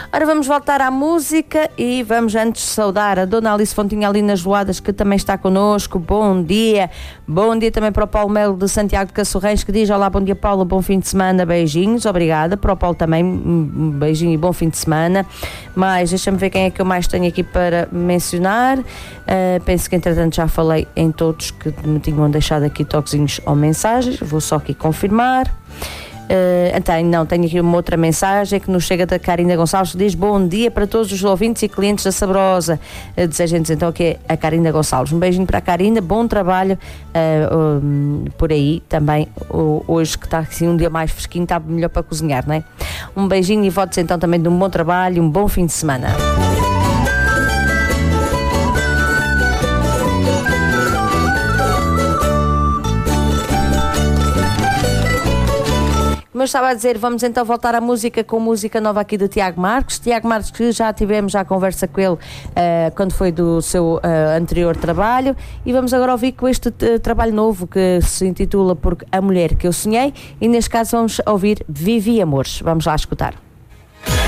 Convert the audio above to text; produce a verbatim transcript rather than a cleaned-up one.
Ora, vamos voltar à música e vamos antes saudar a Dona Alice Fontinha ali nas Voadas, que também está connosco. Bom dia. Bom dia também para o Paulo Melo de Santiago de Cassorrães, que diz: olá, bom dia Paulo, bom fim de semana, beijinhos. Obrigada. Para o Paulo também, um beijinho e bom fim de semana. Mas deixa-me ver quem é que eu mais tenho aqui para mencionar. Uh, penso que entretanto já falei em todos que me tinham deixado aqui toquezinhos ou mensagens. Vou só aqui confirmar. Uh, então, não, tenho aqui uma outra mensagem que nos chega da Carina Gonçalves, que diz: bom dia para todos os ouvintes e clientes da Saborosa. Uh, Desejem-nos então aqui a Carina Gonçalves. Um beijinho para a Carina, bom trabalho uh, um, por aí também. Uh, hoje que está assim um dia mais fresquinho, está melhor para cozinhar, não é? Um beijinho e votos então também de um bom trabalho, um bom fim de semana. Como eu estava a dizer, vamos então voltar à música com música nova aqui do Tiago Marques. Tiago Marques, que já tivemos já a conversa com ele uh, quando foi do seu uh, anterior trabalho, e vamos agora ouvir com este uh, trabalho novo que se intitula Porque a Mulher que Eu Sonhei, e neste caso vamos ouvir Vivi Amores. Vamos lá escutar.